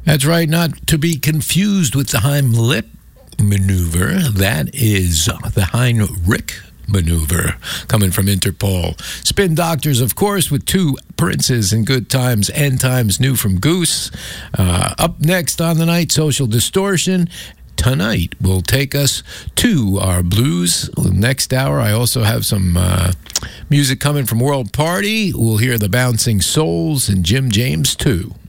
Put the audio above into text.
That's right, not to be confused with the Heimlich maneuver. That is the Heinrich maneuver coming from Interpol. Spin Doctors, of course, with two princes in Good Times, End Times, new from Goose. Up next on the night, Social Distortion. Tonight will take us to our blues. Next hour, I also have some music coming from World Party. We'll hear the Bouncing Souls and Jim James, too.